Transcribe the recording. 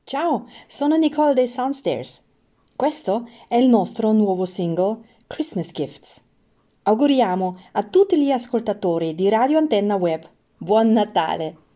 Ciao, sono Nicole dei Soundstairs. Questo è il nostro nuovo singolo Christmas Gifts. Auguriamo a tutti gli ascoltatori di Radio Antenna Web Buon Natale!